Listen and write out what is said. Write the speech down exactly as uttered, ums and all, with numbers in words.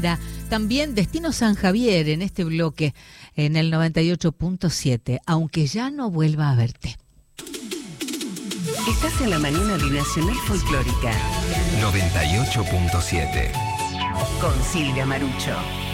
linda. También Destino San Javier en este bloque, en el noventa y ocho punto siete, aunque ya no vuelva a verte. Estás en la mañana binacional folclórica noventa y ocho punto siete con Silvia Marucho.